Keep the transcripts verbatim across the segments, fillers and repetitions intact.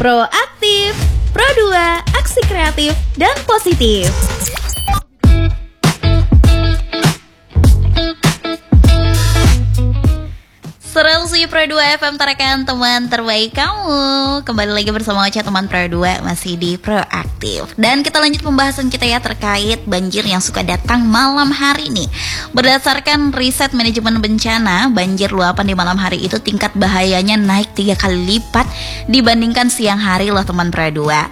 Proaktif, Pro dua, aksi kreatif dan positif. Seru sih Pro dua F M, tarakan teman terbaik kamu. Kembali lagi bersama Ocha, teman Pro dua, masih di Proaktif. Dan kita lanjut pembahasan kita ya terkait banjir yang suka datang malam hari nih. Berdasarkan riset manajemen bencana, banjir luapan di malam hari itu tingkat bahayanya naik tiga kali lipat dibandingkan siang hari loh teman Pro dua.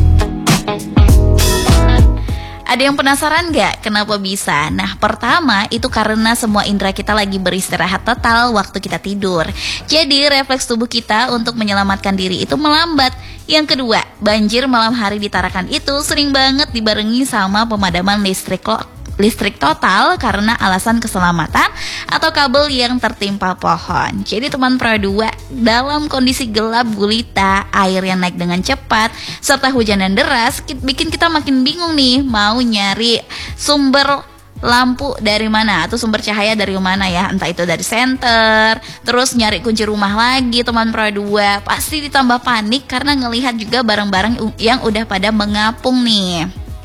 Ada yang penasaran gak kenapa bisa? Nah, pertama itu karena semua indera kita lagi beristirahat total waktu kita tidur. Jadi refleks tubuh kita untuk menyelamatkan diri itu melambat. Yang kedua, banjir malam hari di Tarakan itu sering banget dibarengi sama pemadaman listrik listrik total karena alasan keselamatan atau kabel yang tertimpa pohon. Jadi teman Pro dua, dalam kondisi gelap gulita, air yang naik dengan cepat, serta hujan yang deras, bikin kita makin bingung nih mau nyari sumber lampu dari mana atau sumber cahaya dari mana ya, entah itu dari senter, terus nyari kunci rumah lagi teman Pro dua. Pasti ditambah panik karena ngelihat juga barang-barang yang udah pada mengapung nih.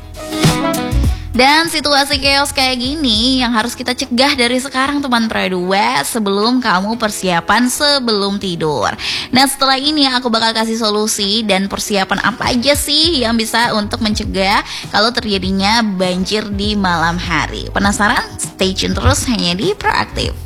Dan situasi chaos kayak gini yang harus kita cegah dari sekarang teman Pro dua, sebelum kamu persiapan sebelum tidur. Nah, setelah ini aku bakal kasih solusi dan persiapan apa aja sih yang bisa untuk mencegah kalau terjadinya banjir di malam hari. Penasaran? Stay tune terus hanya di Proaktif.